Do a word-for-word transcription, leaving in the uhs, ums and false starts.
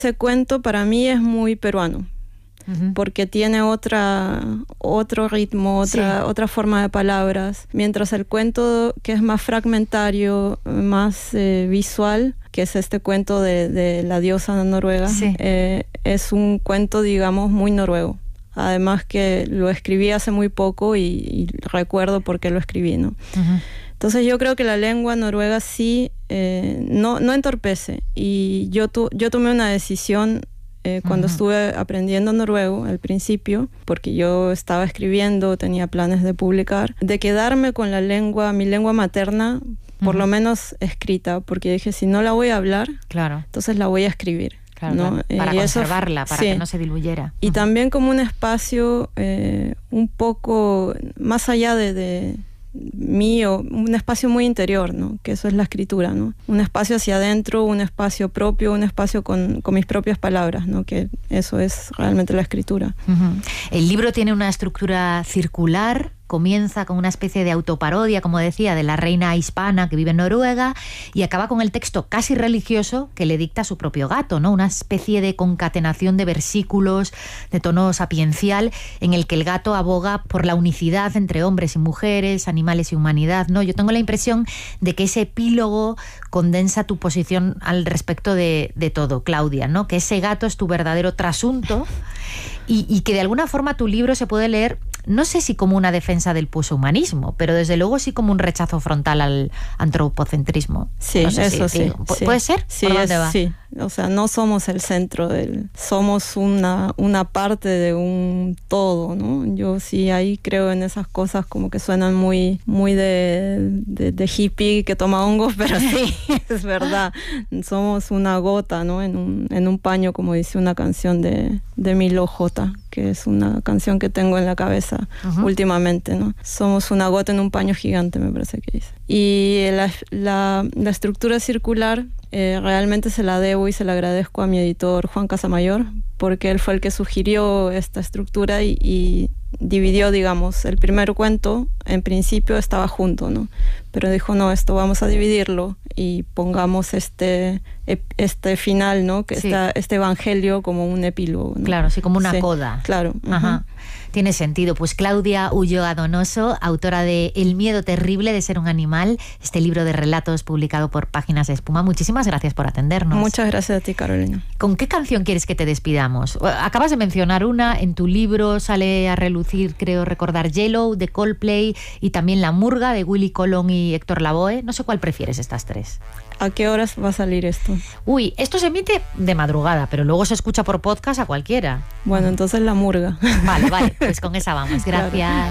Ese cuento para mí es muy peruano. Uh-huh. Porque tiene otra, otro ritmo, otra, sí. otra forma de palabras. Mientras el cuento, que es más fragmentario, más eh, visual, que es este cuento de, de la diosa noruega, sí. eh, es un cuento, digamos, muy noruego. Además que lo escribí hace muy poco y, y recuerdo por qué lo escribí, ¿no? Uh-huh. Entonces yo creo que la lengua noruega sí eh, no, no entorpece. Y yo, tu, yo tomé una decisión Eh, cuando uh-huh. estuve aprendiendo noruego al principio, porque yo estaba escribiendo, tenía planes de publicar, de quedarme con la lengua, mi lengua materna, por uh-huh. lo menos escrita, porque dije, si no la voy a hablar, claro. entonces la voy a escribir. Claro, ¿no? claro. Para eh, conservarla, eso, para sí. que no se diluyera. Y uh-huh. también como un espacio eh, un poco más allá de... de mío, un espacio muy interior, ¿no? Que eso es la escritura, ¿no? Un espacio hacia adentro, un espacio propio, un espacio con, con mis propias palabras, ¿no? Que eso es realmente la escritura. Uh-huh. El libro tiene una estructura circular, comienza con una especie de autoparodia, como decía, de la reina hispana que vive en Noruega y acaba con el texto casi religioso que le dicta su propio gato, ¿no? Una especie de concatenación de versículos de tono sapiencial en el que el gato aboga por la unicidad entre hombres y mujeres, animales y humanidad, ¿no? Yo tengo la impresión de que ese epílogo condensa tu posición al respecto de, de todo, Claudia, ¿no? Que ese gato es tu verdadero trasunto y, y que de alguna forma tu libro se puede leer, no sé si como una defensa del poshumanismo, pero desde luego sí como un rechazo frontal al antropocentrismo. Sí, no sé eso si, sí, digo, sí. ¿Puede ser? Sí, ¿Por dónde es, va? sí. O sea, no somos el centro del... Somos una, una parte de un todo, ¿no? Yo sí ahí creo en esas cosas como que suenan muy, muy de, de, de hippie que toma hongos, pero sí, es verdad. Somos una gota, ¿no? En un, en un paño, como dice una canción de, de Milo J, que es una canción que tengo en la cabeza uh-huh. últimamente, ¿no? Somos una gota en un paño gigante, me parece que dice. Y la, la, la estructura circular eh, realmente se la debo y se la agradezco a mi editor Juan Casamayor, porque él fue el que sugirió esta estructura y, y dividió, digamos, el primer cuento, en principio estaba junto, ¿no? Pero dijo, no, esto vamos a dividirlo y pongamos este, este final, ¿no? Que sí. está este evangelio como un epílogo, ¿no? Claro, sí, como una sí, coda. Claro. Ajá. Uh-huh. Tiene sentido. Pues Claudia Ulloa Donoso, autora de El miedo terrible de ser un animal, este libro de relatos publicado por Páginas de Espuma. Muchísimas gracias por atendernos. Muchas gracias a ti, Carolina. ¿Con qué canción quieres que te despidamos? Acabas de mencionar una, en tu libro sale a relucir, creo recordar, Yellow de Coldplay y también La Murga de Willy Colón y Héctor Lavoe. No sé cuál prefieres estas tres. ¿A qué horas va a salir esto? Uy, esto se emite de madrugada, pero luego se escucha por podcast a cualquiera. Bueno, entonces La Murga. Vale, vale, pues con esa vamos. Gracias. Claro.